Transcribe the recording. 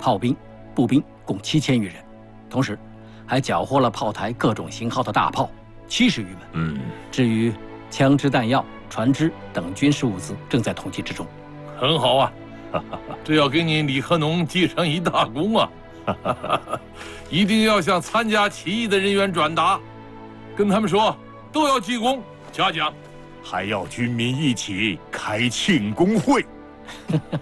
炮兵、步兵共7000余人，同时还缴获了炮台各种型号的大炮70余门。至于枪支弹药、船只等军事物资，正在统计之中。 很好啊，这要给你李和农记上一大功啊！一定要向参加起义的人员转达，跟他们说都要记功嘉奖， 还要军民一起开庆功会。